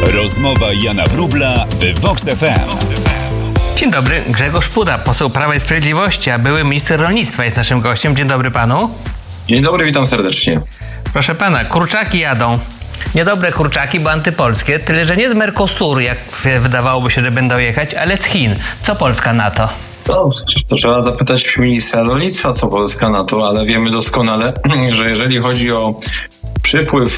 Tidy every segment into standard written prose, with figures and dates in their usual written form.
Rozmowa Jana Wróbla w Vox FM. Dzień dobry, Grzegorz Puda, poseł Prawa i Sprawiedliwości, a były minister rolnictwa jest naszym gościem. Dzień dobry panu. Dzień dobry, witam serdecznie. Proszę pana, kurczaki jadą. Niedobre kurczaki, bo antypolskie, tyle że nie z Mercosuru, jak wydawałoby się, że będą jechać, ale z Chin. Co Polska na to? No, to trzeba zapytać ministra rolnictwa, co Polska na to, ale wiemy doskonale, że jeżeli chodzi o przypływ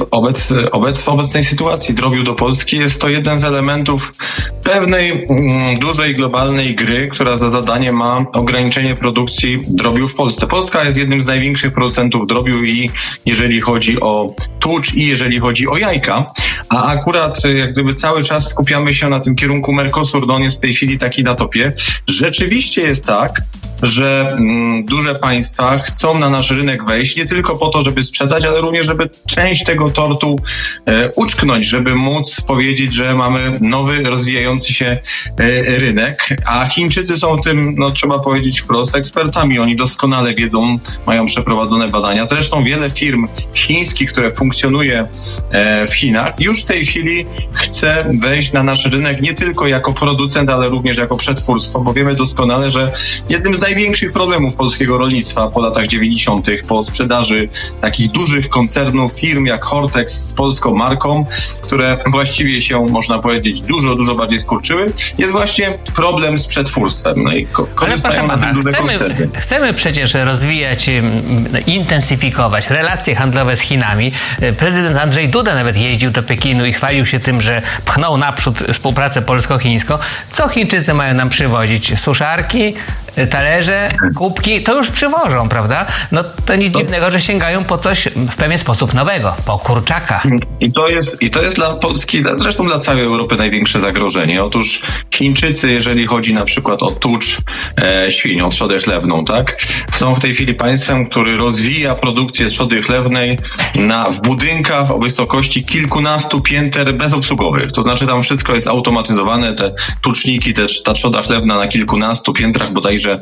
w obecnej sytuacji drobiu do Polski, jest to jeden z elementów pewnej dużej globalnej gry, która za zadanie ma ograniczenie produkcji drobiu w Polsce. Polska jest jednym z największych producentów drobiu i jeżeli chodzi o tłuszcz i jeżeli chodzi o jajka, a akurat jak gdyby cały czas skupiamy się na tym kierunku Mercosur, no on jest w tej chwili taki na topie. Rzeczywiście jest tak, że duże państwa chcą na nasz rynek wejść nie tylko po to, żeby sprzedać, ale również, żeby część tego tortu uczknąć, żeby móc powiedzieć, że mamy nowy, rozwijający się rynek, a Chińczycy są w tym, no trzeba powiedzieć wprost, ekspertami. Oni doskonale wiedzą, mają przeprowadzone badania. Zresztą wiele firm chińskich, które funkcjonuje w Chinach, już w tej chwili chce wejść na nasz rynek nie tylko jako producent, ale również jako przetwórstwo, bo wiemy doskonale, że jednym z największych problemów polskiego rolnictwa po latach 90., po sprzedaży takich dużych koncernów, firm jak Hortex z polską marką, które właściwie się, można powiedzieć, dużo bardziej skurczyły, jest właśnie problem z przetwórstwem. No i korzystają na tym duże koncerny. Chcemy przecież rozwijać, intensyfikować relacje handlowe z Chinami. Prezydent Andrzej Duda nawet jeździł do Pekinu i chwalił się tym, że pchnął naprzód współpracę polsko-chińską. Co Chińczycy mają nam przywozić? Suszarki, talerze, kubki? To już przywożą, prawda? No to nic dziwnego, że sięgają po coś w pewien sposób nowego, po kurczaka. I to jest dla Polski, zresztą dla całej Europy największe zagrożenie. Otóż Chińczycy, jeżeli chodzi na przykład o tłuszcz świnią, trzodę chlewną, tak? Są w tej chwili państwem, który rozwija produkcję trzody chlewnej w budynkach o wysokości kilkunastu pięter bezobsługowych. To znaczy tam wszystko jest automatyzowane, te tuczniki, ta trzoda chlewna na kilkunastu piętrach, bodajże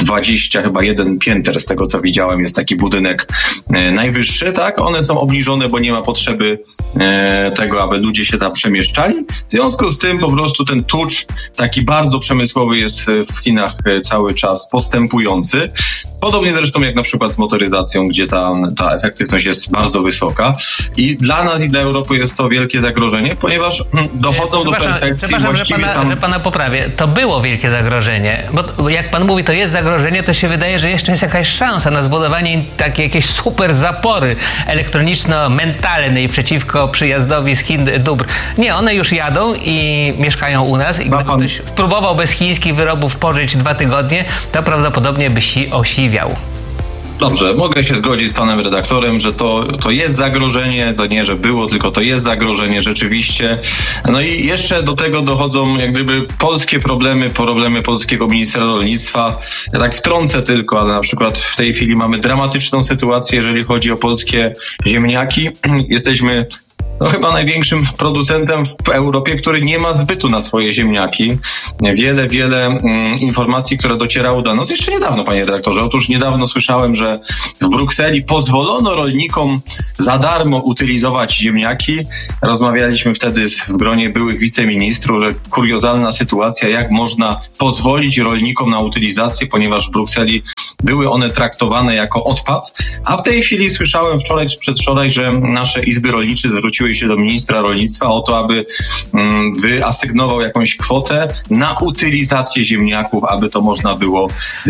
21 pięter, z tego co widziałem, jest taki budynek najwyższy, tak? One są obniżone, bo nie ma potrzeby tego, aby ludzie się tam przemieszczali. W związku z tym po prostu ten tłuszcz taki bardzo przemysłowy jest w Chinach cały czas postępujący. Podobnie zresztą jak na przykład z motoryzacją, gdzie ta efektywność jest bardzo wysoka. I dla nas i dla Europy jest to wielkie zagrożenie, ponieważ dochodzą do perfekcji właściwie że pana poprawię. To było wielkie zagrożenie. Bo jak pan mówi, to jest zagrożenie, to się wydaje, że jeszcze jest jakaś szansa na zbudowanie takiej jakiejś super zapory elektroniczno-mentalnej przeciwko przyjazdowi z Chin dóbr. Nie, one już jadą i mieszkają u nas i gdyby ktoś próbował bez chińskich wyrobów pożyć 2 tygodnie, to prawdopodobnie by osiwiał. Dobrze, mogę się zgodzić z panem redaktorem, że to jest zagrożenie, to nie, że było, tylko to jest zagrożenie rzeczywiście. No i jeszcze do tego dochodzą jak gdyby polskie problemy polskiego ministra rolnictwa. Ja tak wtrącę tylko, ale na przykład w tej chwili mamy dramatyczną sytuację, jeżeli chodzi o polskie ziemniaki. Jesteśmy chyba największym producentem w Europie, który nie ma zbytu na swoje ziemniaki. Wiele informacji, które docierały do nas jeszcze niedawno, panie redaktorze. Otóż niedawno słyszałem, że w Brukseli pozwolono rolnikom za darmo utylizować ziemniaki. Rozmawialiśmy wtedy w gronie byłych wiceministrów, że kuriozalna sytuacja, jak można pozwolić rolnikom na utylizację, ponieważ w Brukseli były one traktowane jako odpad. A w tej chwili słyszałem wczoraj czy przedwczoraj, że nasze izby rolnicze zwróciły się do ministra rolnictwa o to, aby wyasygnował jakąś kwotę na utylizację ziemniaków, aby to można było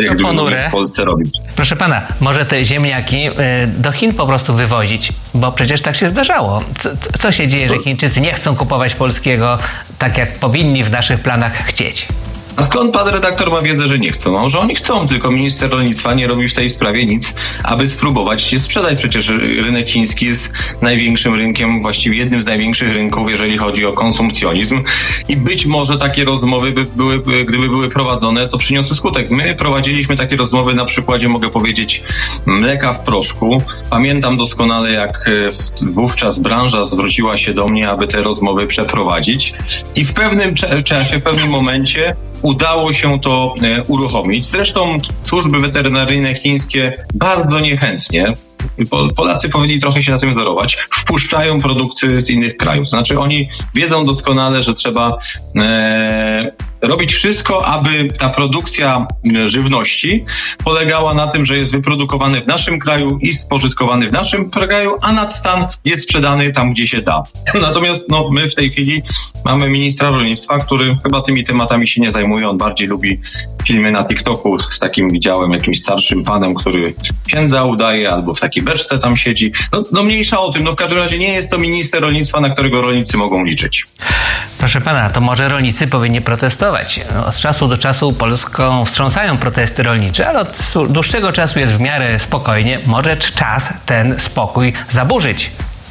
w Polsce robić. Proszę pana, może te ziemniaki do Chin po prostu wywozić, bo przecież tak się zdarzało. Co się dzieje, że Chińczycy nie chcą kupować polskiego tak, jak powinni w naszych planach chcieć? A skąd pan redaktor ma wiedzę, że nie chcą? Może oni chcą, tylko minister rolnictwa nie robi w tej sprawie nic, aby spróbować je sprzedać. Przecież rynek chiński jest największym rynkiem, właściwie jednym z największych rynków, jeżeli chodzi o konsumpcjonizm. I być może takie rozmowy gdyby były prowadzone, to przyniosły skutek. My prowadziliśmy takie rozmowy na przykładzie, mogę powiedzieć, mleka w proszku. Pamiętam doskonale, jak wówczas branża zwróciła się do mnie, aby te rozmowy przeprowadzić. I w pewnym czasie, w pewnym momencie udało się to uruchomić. Zresztą służby weterynaryjne chińskie bardzo niechętnie Polacy powinni trochę się na tym wzorować, wpuszczają produkty z innych krajów. Znaczy oni wiedzą doskonale, że trzeba robić wszystko, aby ta produkcja żywności polegała na tym, że jest wyprodukowany w naszym kraju i spożytkowany w naszym kraju, a nadstan jest sprzedany tam, gdzie się da. Natomiast my w tej chwili mamy ministra rolnictwa, który chyba tymi tematami się nie zajmuje. On bardziej lubi filmy na TikToku z takim, widziałem, jakimś starszym panem, który księdza udaje albo w takiej beczce tam siedzi. No mniejsza o tym. W każdym razie nie jest to minister rolnictwa, na którego rolnicy mogą liczyć. Proszę pana, to może rolnicy powinni protestować. Od czasu do czasu Polską wstrząsają protesty rolnicze, ale od dłuższego czasu jest w miarę spokojnie. Może czas ten spokój zaburzyć.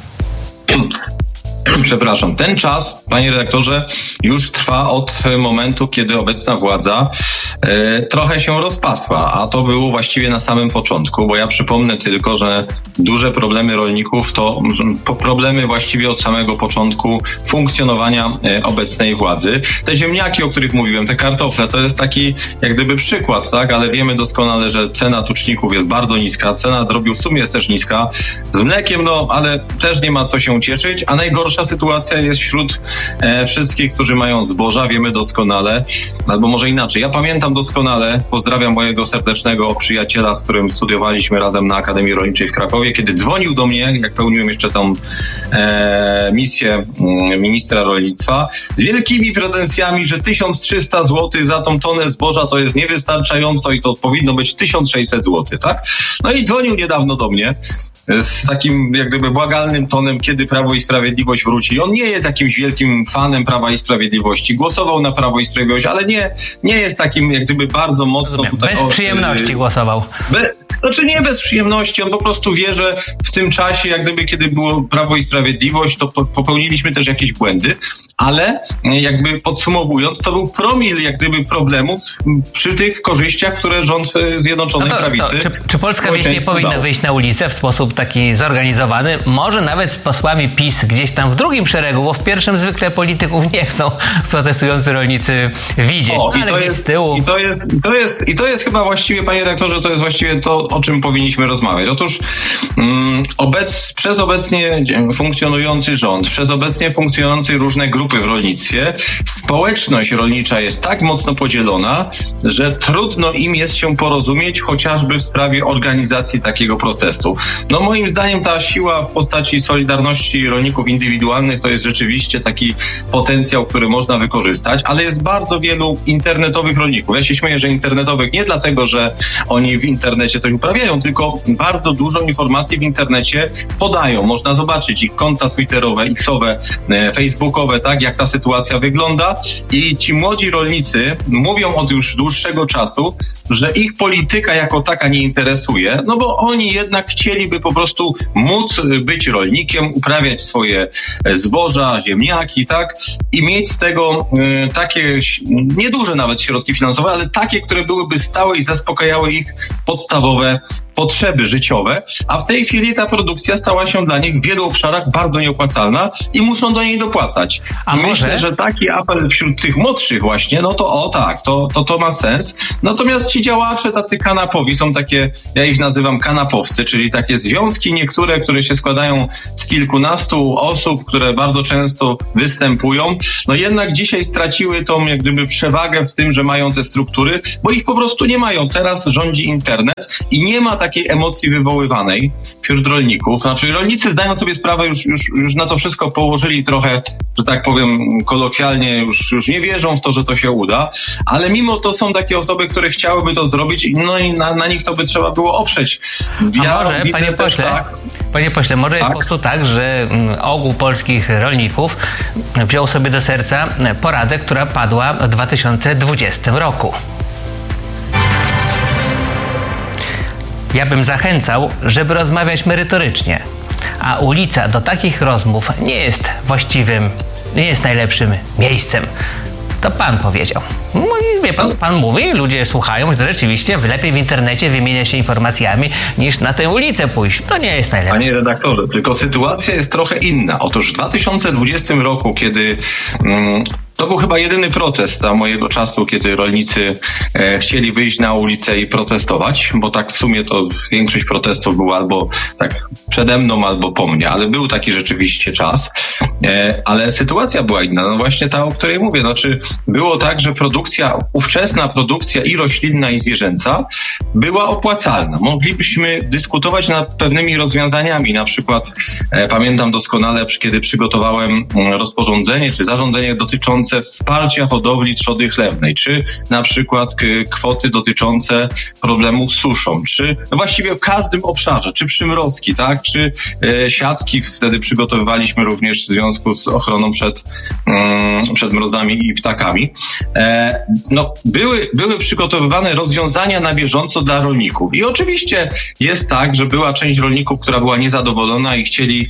Przepraszam, ten czas, panie redaktorze, już trwa od momentu, kiedy obecna władza trochę się rozpasła, a to było właściwie na samym początku, bo ja przypomnę tylko, że duże problemy rolników to problemy właściwie od samego początku funkcjonowania obecnej władzy. Te ziemniaki, o których mówiłem, te kartofle, to jest taki jak gdyby przykład, tak, ale wiemy doskonale, że cena tuczników jest bardzo niska, cena drobiu w sumie jest też niska, z mlekiem, ale też nie ma co się cieszyć, a najgorsza sytuacja jest wśród wszystkich, którzy mają zboża, wiemy doskonale, albo może inaczej. Ja pamiętam doskonale, pozdrawiam mojego serdecznego przyjaciela, z którym studiowaliśmy razem na Akademii Rolniczej w Krakowie, kiedy dzwonił do mnie, jak pełniłem jeszcze tą misję ministra rolnictwa, z wielkimi pretensjami, że 1300 zł za tą tonę zboża to jest niewystarczająco i to powinno być 1600 zł, tak? No i dzwonił niedawno do mnie z takim jak gdyby błagalnym tonem, kiedy Prawo i Sprawiedliwość wróci. On nie jest jakimś wielkim fanem Prawa i Sprawiedliwości. Głosował na Prawo i Sprawiedliwość, ale nie jest takim jak gdyby bardzo mocno tutaj... Bez przyjemności głosował. Znaczy nie bez przyjemności, on po prostu wie, że w tym czasie, jak gdyby kiedy było Prawo i Sprawiedliwość, to popełniliśmy też jakieś błędy, ale jakby podsumowując, to był promil jak gdyby problemów przy tych korzyściach, które rząd Zjednoczonej Prawicy... Czy Polska wieś nie powinna wyjść na ulicę w sposób taki zorganizowany? Może nawet z posłami PiS gdzieś tam w drugim szeregu, bo w pierwszym zwykle polityków nie chcą protestujący rolnicy widzieć, ale gdzieś z tyłu. I to jest chyba właściwie, panie redaktorze, to jest właściwie to, o czym powinniśmy rozmawiać. Otóż przez obecnie funkcjonujący rząd, przez obecnie funkcjonujące różne grupy w rolnictwie, społeczność rolnicza jest tak mocno podzielona, że trudno im jest się porozumieć chociażby w sprawie organizacji takiego protestu. Moim zdaniem ta siła w postaci solidarności rolników indywidualnych to jest rzeczywiście taki potencjał, który można wykorzystać, ale jest bardzo wielu internetowych rolników. Ja się śmieję, że internetowych nie dlatego, że oni w internecie coś uprawiają, tylko bardzo dużo informacji w internecie podają. Można zobaczyć ich konta twitterowe, x-owe, facebookowe, tak, jak ta sytuacja wygląda i ci młodzi rolnicy mówią od już dłuższego czasu, że ich polityka jako taka nie interesuje, bo oni jednak chcieliby po prostu móc być rolnikiem, uprawiać swoje zboża, ziemniaki, tak, i mieć z tego takie nieduże nawet środki finansowe, ale takie, które byłyby stałe i zaspokajały ich podstawowe potrzeby życiowe, a w tej chwili ta produkcja stała się dla nich w wielu obszarach bardzo nieopłacalna i muszą do niej dopłacać. Myślę, że taki apel wśród tych młodszych właśnie, to ma sens. Natomiast ci działacze tacy kanapowi są takie, ja ich nazywam kanapowcy, czyli takie związki niektóre, które się składają z kilkunastu osób, które bardzo często występują, jednak dzisiaj straciły tą jak gdyby przewagę w tym, że mają te struktury, bo ich po prostu nie mają. Teraz rządzi internet i nie ma takiej emocji wywoływanej wśród rolników. Znaczy rolnicy zdają sobie sprawę, już na to wszystko położyli trochę, że tak powiem kolokwialnie, już nie wierzą w to, że to się uda, ale mimo to są takie osoby, które chciałyby to zrobić, i na nich to by trzeba było oprzeć. Panie pośle, może jest po prostu tak, że ogół polskich rolników wziął sobie do serca poradę, która padła w 2020 roku. Ja bym zachęcał, żeby rozmawiać merytorycznie, a ulica do takich rozmów nie jest właściwym, nie jest najlepszym miejscem. To pan powiedział. Wie pan mówi, ludzie słuchają, że rzeczywiście lepiej w internecie wymienia się informacjami, niż na tę ulicę pójść. To nie jest najlepiej. Panie redaktorze, tylko sytuacja jest trochę inna. Otóż w 2020 roku, kiedy To był chyba jedyny protest za mojego czasu, kiedy rolnicy chcieli wyjść na ulicę i protestować, bo tak w sumie to większość protestów była albo tak przede mną, albo po mnie, ale był taki rzeczywiście czas. Ale sytuacja była inna, no właśnie ta, o której mówię. Czy było tak, że ówczesna produkcja i roślinna, i zwierzęca była opłacalna. Moglibyśmy dyskutować nad pewnymi rozwiązaniami. Na przykład pamiętam doskonale, kiedy przygotowałem rozporządzenie czy zarządzenie dotyczące wsparcia hodowli trzody chlewnej, czy na przykład kwoty dotyczące problemów z suszą, czy właściwie w każdym obszarze, czy przymrozki, tak, czy siatki wtedy przygotowywaliśmy również w związku z ochroną przed mrozami i ptakami. Były przygotowywane rozwiązania na bieżąco dla rolników. I oczywiście jest tak, że była część rolników, która była niezadowolona i chcieli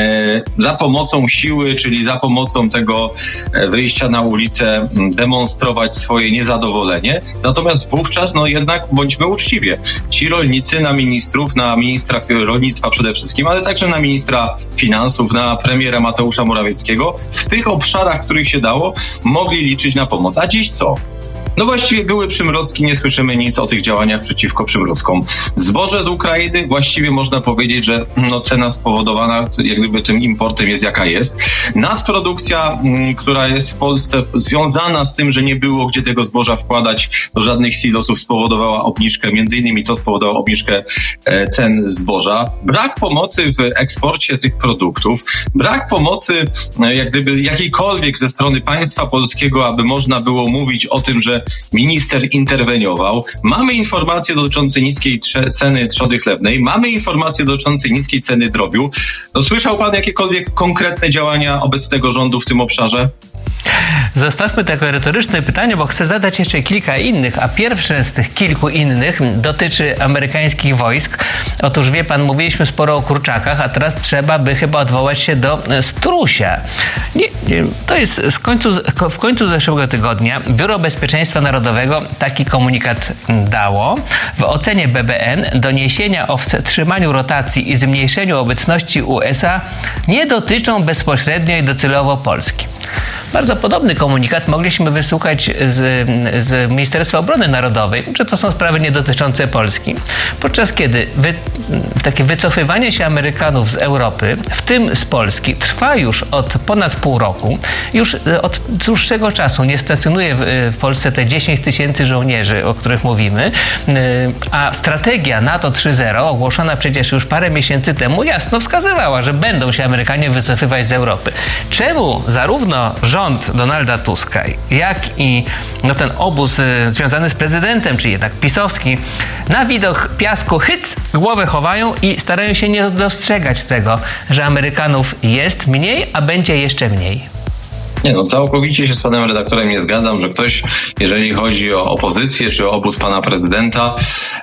za pomocą siły, czyli za pomocą tego wyjścia na ulicę demonstrować swoje niezadowolenie. Natomiast wówczas, jednak bądźmy uczciwie. Ci rolnicy na ministrów, na ministra rolnictwa przede wszystkim, ale także na ministra finansów, na premiera Mateusza Morawieckiego, w tych obszarach, których się dało, mogli liczyć na pomoc. A dziś co? Właściwie były przymrozki, nie słyszymy nic o tych działaniach przeciwko przymrozkom. Zboże z Ukrainy, właściwie można powiedzieć, że cena spowodowana jak gdyby tym importem jest jaka jest. Nadprodukcja, która jest w Polsce związana z tym, że nie było gdzie tego zboża wkładać do żadnych silosów, spowodowała obniżkę, między innymi to spowodowało obniżkę cen zboża. Brak pomocy w eksporcie tych produktów, brak pomocy jak gdyby jakiejkolwiek ze strony państwa polskiego, aby można było mówić o tym, że minister interweniował. Mamy informacje dotyczące niskiej ceny trzody chlewnej, mamy informacje dotyczące niskiej ceny drobiu. Słyszał pan jakiekolwiek konkretne działania obecnego rządu w tym obszarze? Zostawmy takie retoryczne pytanie, bo chcę zadać jeszcze kilka innych, a pierwsze z tych kilku innych dotyczy amerykańskich wojsk. Otóż wie pan, mówiliśmy sporo o kurczakach, a teraz trzeba by chyba odwołać się do strusia. To jest w końcu zeszłego tygodnia Biuro Bezpieczeństwa Narodowego taki komunikat dało. W ocenie BBN doniesienia o wstrzymaniu rotacji i zmniejszeniu obecności USA nie dotyczą bezpośrednio i docelowo Polski. Bardzo podobny komunikat mogliśmy wysłuchać z Ministerstwa Obrony Narodowej, że to są sprawy nie dotyczące Polski. Podczas kiedy takie wycofywanie się Amerykanów z Europy, w tym z Polski, trwa już od ponad pół roku. Już od dłuższego czasu nie stacjonuje w Polsce te 10 000 żołnierzy, o których mówimy, a strategia NATO 3.0, ogłoszona przecież już parę miesięcy temu, jasno wskazywała, że będą się Amerykanie wycofywać z Europy. Czemu zarówno rząd Donalda Tuska, jak i ten obóz związany z prezydentem, czy jednak pisowski, na widok piasku głowę chowają i starają się nie dostrzegać tego, że Amerykanów jest mniej, a będzie jeszcze mniej? Całkowicie się z panem redaktorem nie zgadzam, że ktoś, jeżeli chodzi o opozycję czy o obóz pana prezydenta,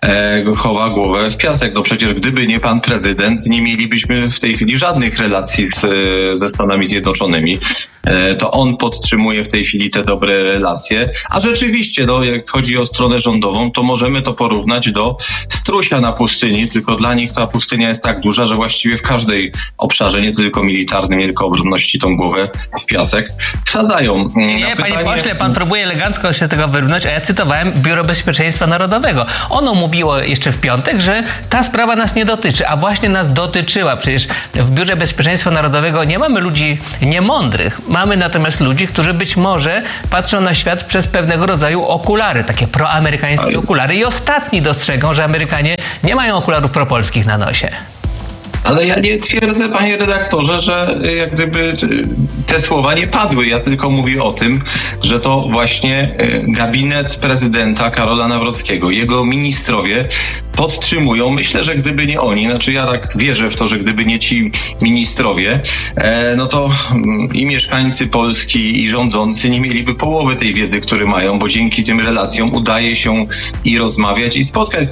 chowa głowę w piasek. Przecież gdyby nie pan prezydent, nie mielibyśmy w tej chwili żadnych relacji ze Stanami Zjednoczonymi. To on podtrzymuje w tej chwili te dobre relacje. A rzeczywiście, jak chodzi o stronę rządową, to możemy to porównać do strusia na pustyni, tylko dla nich ta pustynia jest tak duża, że właściwie w każdej obszarze, nie tylko militarnym, nie tylko obronności, tą głowę w piasek wsadzają. Nie, panie pośle, pan próbuje elegancko się tego wyrównać, a ja cytowałem Biuro Bezpieczeństwa Narodowego. Ono mówiło jeszcze w piątek, że ta sprawa nas nie dotyczy, a właśnie nas dotyczyła. Przecież w Biurze Bezpieczeństwa Narodowego nie mamy ludzi niemądrych. Mamy natomiast ludzi, którzy być może patrzą na świat przez pewnego rodzaju okulary, takie proamerykańskie okulary i ostatni dostrzegą, że Amerykanie nie mają okularów propolskich na nosie. Ale ja nie twierdzę, panie redaktorze, że jak gdyby te słowa nie padły. Ja tylko mówię o tym, że to właśnie gabinet prezydenta Karola Nawrockiego, jego ministrowie podtrzymują. Myślę, że gdyby nie oni, ja tak wierzę w to, że gdyby nie ci ministrowie, to i mieszkańcy Polski, i rządzący nie mieliby połowy tej wiedzy, którą mają, bo dzięki tym relacjom udaje się i rozmawiać, i spotkać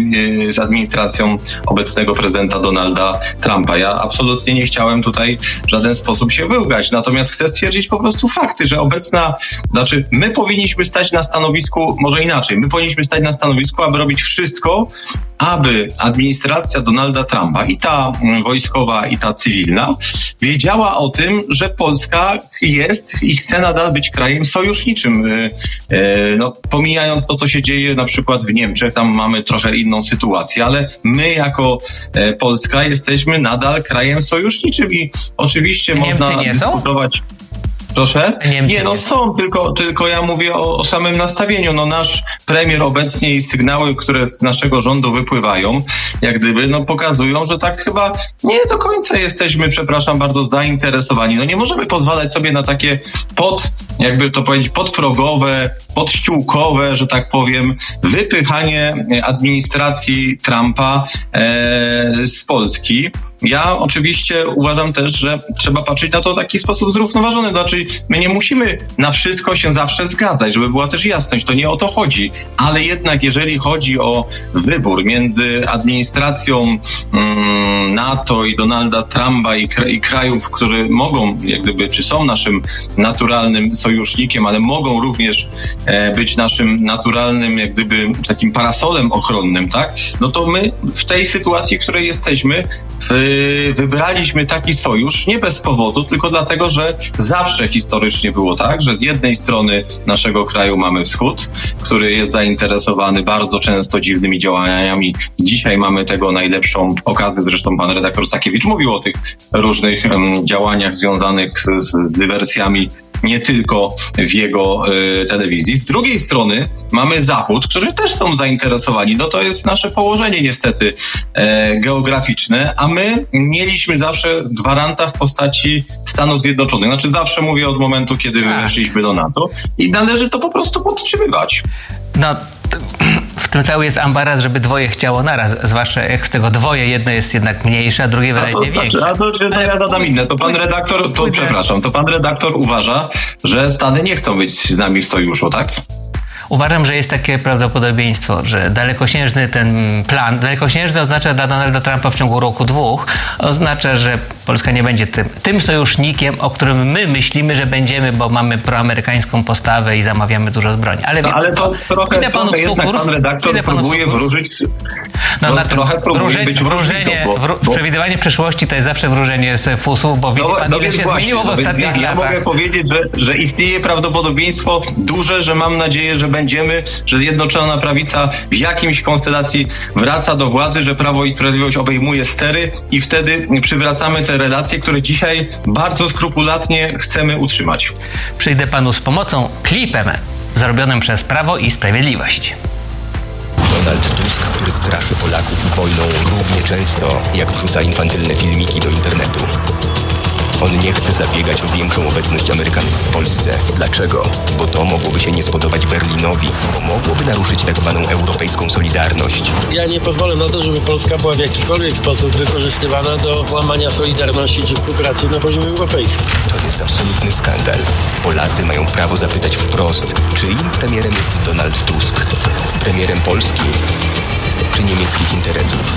z administracją obecnego prezydenta Donalda Trumpa. Ja absolutnie nie chciałem tutaj w żaden sposób się wyłgać, natomiast chcę stwierdzić po prostu fakty, że my powinniśmy stać na stanowisku, może inaczej, my powinniśmy stać na stanowisku, aby robić wszystko, aby administracja Donalda Trumpa, i ta wojskowa, i ta cywilna, wiedziała o tym, że Polska jest i chce nadal być krajem sojuszniczym. Pomijając to, co się dzieje na przykład w Niemczech, tam mamy trochę inną sytuację, ale my jako Polska jesteśmy nadal krajem sojuszniczym i oczywiście można dyskutować. Proszę? Nie, są, tylko ja mówię o samym nastawieniu. Nasz premier obecnie i sygnały, które z naszego rządu wypływają, jak gdyby, pokazują, że tak chyba nie do końca jesteśmy, przepraszam bardzo, zainteresowani. Nie możemy pozwalać sobie na takie podprogowe, podściółkowe, że tak powiem, wypychanie administracji Trumpa z Polski. Ja oczywiście uważam też, że trzeba patrzeć na to w taki sposób zrównoważony. Znaczy, my nie musimy na wszystko się zawsze zgadzać, żeby była też jasność. To nie o to chodzi. Ale jednak, jeżeli chodzi o wybór między administracją NATO i Donalda Trumpa i krajów, które mogą, czy są naszym naturalnym sojusznikiem, ale mogą również być naszym naturalnym, takim parasolem ochronnym, tak? To my w tej sytuacji, w której jesteśmy, wybraliśmy taki sojusz nie bez powodu, tylko dlatego, że zawsze historycznie było tak, że z jednej strony naszego kraju mamy wschód, który jest zainteresowany bardzo często dziwnymi działaniami. Dzisiaj mamy tego najlepszą okazję, zresztą pan redaktor Sakiewicz mówił o tych różnych działaniach związanych z dywersjami nie tylko w jego telewizji. Z drugiej strony mamy Zachód, którzy też są zainteresowani. To jest nasze położenie niestety geograficzne, a my mieliśmy zawsze gwaranta w postaci Stanów Zjednoczonych. Znaczy zawsze mówię od momentu, kiedy weszliśmy do NATO i należy to po prostu podtrzymywać. W tym cały jest ambaraz, żeby dwoje chciało naraz, zwłaszcza jak z tego dwoje jedno jest jednak mniejsze, a drugie wyraźnie większe. Ja dodam inne. To pan redaktor uważa, że Stany nie chcą być z nami w sojuszu, tak? Uważam, że jest takie prawdopodobieństwo, że dalekosiężny ten plan, dalekosiężny oznacza dla Donalda Trumpa w ciągu roku, 2, oznacza, że Polska nie będzie tym sojusznikiem, o którym my myślimy, że będziemy, bo mamy proamerykańską postawę i zamawiamy dużo broni. Ale to trochę pan redaktor próbuje wróżyć. Trochę próbuje być przewidywanie przyszłości to jest zawsze wróżenie z fusów, bo widzi pan, ile się zmieniło w ostatnich latach. Ja mogę powiedzieć, że istnieje prawdopodobieństwo duże, że mam nadzieję, że że Zjednoczona Prawica w jakimś konstelacji wraca do władzy, że Prawo i Sprawiedliwość obejmuje stery i wtedy przywracamy te relacje, które dzisiaj bardzo skrupulatnie chcemy utrzymać. Przyjdę panu z pomocą, klipem zrobionym przez Prawo i Sprawiedliwość. Donald Tusk, który straszy Polaków wojną równie często, jak wrzuca infantylne filmiki do internetu. On nie chce zabiegać o większą obecność Amerykanów w Polsce. Dlaczego? Bo to mogłoby się nie spodobać Berlinowi, bo mogłoby naruszyć tak zwaną europejską solidarność. Ja nie pozwolę na to, żeby Polska była w jakikolwiek sposób wykorzystywana do łamania solidarności czy współpracy na poziomie europejskim. To jest absolutny skandal. Polacy mają prawo zapytać wprost, czyim premierem jest Donald Tusk? Premierem Polski czy niemieckich interesów?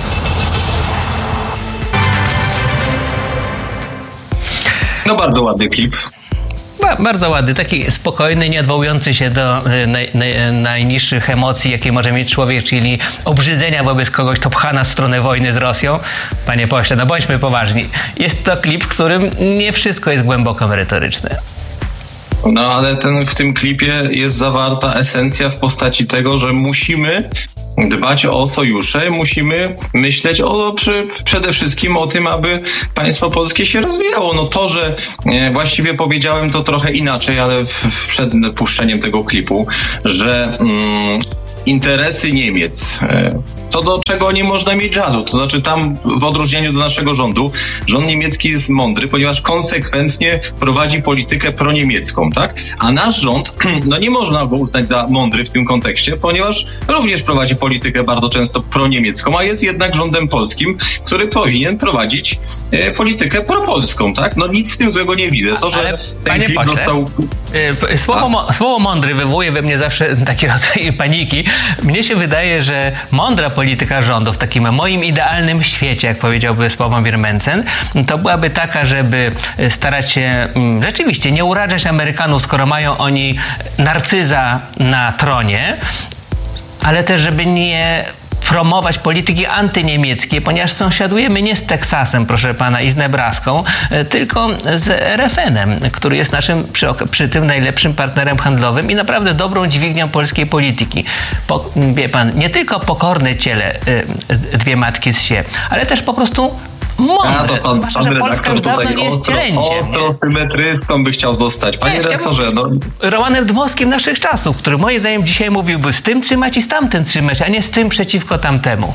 Bardzo ładny klip. Bardzo ładny, taki spokojny, nie odwołujący się do najniższych emocji, jakie może mieć człowiek, czyli obrzydzenia wobec kogoś, kto pcha nas w stronę wojny z Rosją. Panie pośle, bądźmy poważni. Jest to klip, w którym nie wszystko jest głęboko merytoryczne. Ale w tym klipie jest zawarta esencja w postaci tego, że musimy dbać o sojusze, musimy myśleć przede wszystkim o tym, aby państwo polskie się rozwijało. To, że właściwie powiedziałem to trochę inaczej, ale przed puszczeniem tego klipu, że interesy Niemiec, co do czego nie można mieć żalu. To znaczy tam w odróżnieniu do naszego rządu, rząd niemiecki jest mądry, ponieważ konsekwentnie prowadzi politykę proniemiecką, tak? A nasz rząd, nie można go uznać za mądry w tym kontekście, ponieważ również prowadzi politykę bardzo często proniemiecką, a jest jednak rządem polskim, który powinien prowadzić politykę propolską, tak? Nic z tym złego nie widzę. To, że ten klip został... Słowo mądry wywołuje we mnie zawsze taki rodzaj paniki. Mnie się wydaje, że mądra polityka rządu w takim moim idealnym świecie, jak powiedziałby Sławomir Mencen, to byłaby taka, żeby starać się rzeczywiście nie urażać Amerykanów, skoro mają oni narcyza na tronie, ale też żeby nie promować polityki antyniemieckie, ponieważ sąsiadujemy nie z Teksasem, proszę pana, i z Nebraską, tylko z RFN-em, który jest naszym przy tym najlepszym partnerem handlowym i naprawdę dobrą dźwignią polskiej polityki. Wie pan, nie tylko pokorne ciele dwie matki zsie, ale też po prostu mądre. Zwłaszcza, że Polska już dawno nie jest cielęciem. Ostro symetrystą by chciał zostać. Panie redaktorze, Romanem Dmowskim naszych czasów, który moim zdaniem dzisiaj mówiłby z tym trzymać i z tamtym trzymać, a nie z tym przeciwko tamtemu.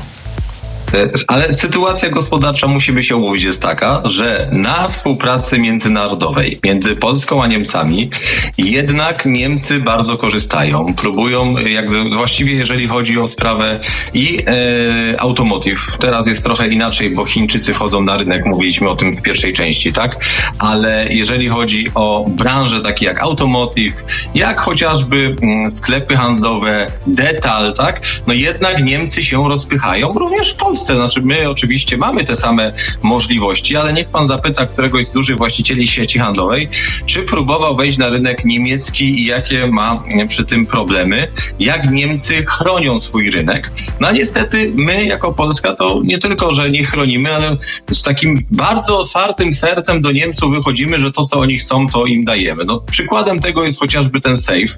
Ale sytuacja gospodarcza, musimy się umówić, jest taka, że na współpracy międzynarodowej między Polską a Niemcami jednak Niemcy bardzo korzystają. Próbują, właściwie jeżeli chodzi o sprawę i automotive. Teraz jest trochę inaczej, bo Chińczycy wchodzą na rynek, mówiliśmy o tym w pierwszej części, tak? Ale jeżeli chodzi o branże takie jak automotive, jak chociażby sklepy handlowe, detal, tak? No jednak Niemcy się rozpychają, również w Polsce. Znaczy my oczywiście mamy te same możliwości, ale niech pan zapyta któregoś z dużych właścicieli sieci handlowej, czy próbował wejść na rynek niemiecki i jakie ma przy tym problemy, jak Niemcy chronią swój rynek. No niestety my jako Polska to nie tylko, że nie chronimy, ale z takim bardzo otwartym sercem do Niemców wychodzimy, że to, co oni chcą, to im dajemy. No, przykładem tego jest chociażby ten safe.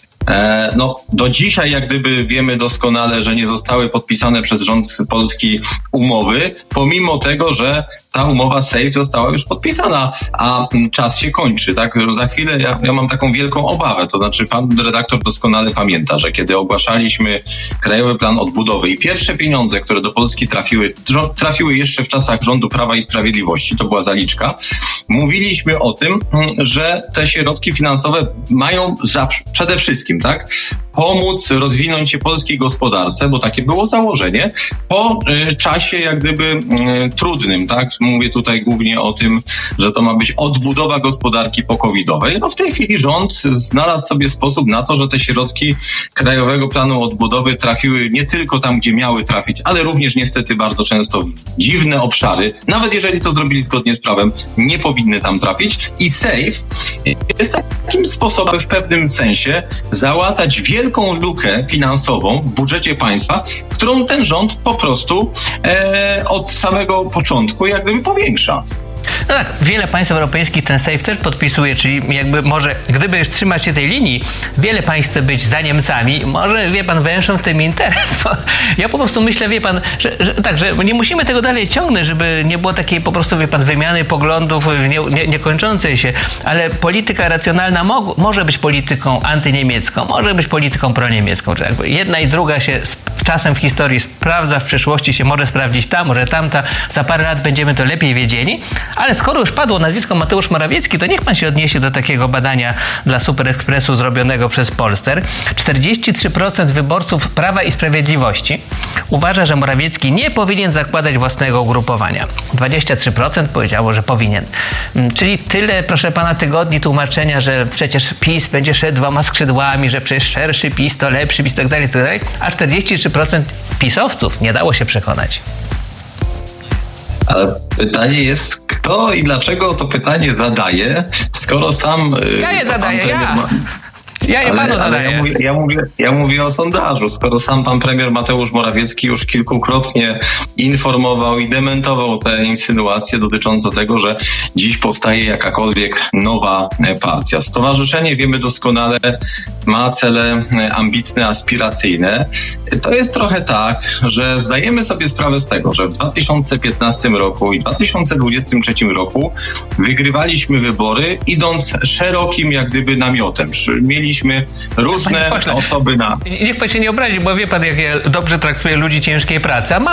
Do dzisiaj jak gdyby wiemy doskonale, że nie zostały podpisane przez rząd polski umowy, pomimo tego, że ta umowa SAFE została już podpisana, a czas się kończy, tak? Za chwilę ja mam taką wielką obawę, to znaczy pan redaktor doskonale pamięta, że kiedy ogłaszaliśmy Krajowy Plan Odbudowy i pierwsze pieniądze, które do Polski trafiły jeszcze w czasach rządu Prawa i Sprawiedliwości, to była zaliczka, mówiliśmy o tym, że te środki finansowe mają przede wszystkim, tak, pomóc rozwinąć się polskiej gospodarce, bo takie było założenie, po czasie jak gdyby trudnym, tak? Mówię tutaj głównie o tym, że to ma być odbudowa gospodarki po-covidowej. No w tej chwili rząd znalazł sobie sposób na to, że te środki Krajowego Planu Odbudowy trafiły nie tylko tam, gdzie miały trafić, ale również niestety bardzo często w dziwne obszary. Nawet jeżeli to zrobili zgodnie z prawem, nie powinny tam trafić. I SAFE jest takim sposobem w pewnym sensie załatać wielką lukę finansową w budżecie państwa, którą ten rząd po prostu od samego początku jak gdyby powiększa. No tak, wiele państw europejskich ten SAFE też podpisuje, czyli jakby może, gdyby już trzymać się tej linii, wiele państw chce być za Niemcami, może, wie pan, węszą w tym interes, bo ja po prostu myślę, wie pan, że nie musimy tego dalej ciągnąć, żeby nie było takiej po prostu, wie pan, wymiany poglądów niekończącej się, ale polityka racjonalna może być polityką antyniemiecką, może być polityką proniemiecką, czy jakby jedna i druga się czasem w historii sprawdza, w przyszłości się może sprawdzić ta, może tamta, za parę lat będziemy to lepiej wiedzieli. Ale skoro już padło nazwisko Mateusz Morawiecki, to niech pan się odniesie do takiego badania dla Super Expressu zrobionego przez Polster. 43% wyborców Prawa i Sprawiedliwości uważa, że Morawiecki nie powinien zakładać własnego ugrupowania. 23% powiedziało, że powinien. Czyli tyle, proszę pana, tygodni tłumaczenia, że przecież PiS będzie szedł dwoma skrzydłami, że przecież szerszy PiS to lepszy PiS, tak dalej, a 43% pisowców nie dało się przekonać. Ale pytanie jest, kto i dlaczego to pytanie zadaje, skoro sam... Ja je zadaję, Ja je panu zadaję. Ja mówię o sondażu. Skoro sam pan premier Mateusz Morawiecki już kilkukrotnie informował i dementował te insynuacje dotyczące tego, że dziś powstaje jakakolwiek nowa partia. Stowarzyszenie, wiemy doskonale, ma cele ambitne, aspiracyjne. To jest trochę tak, że zdajemy sobie sprawę z tego, że w 2015 roku i 2023 roku wygrywaliśmy wybory, idąc szerokim jak gdyby namiotem. Mieliśmy różne osoby na... Niech pan się nie obrazi, bo wie pan, jak ja dobrze traktuję ludzi ciężkiej pracy. A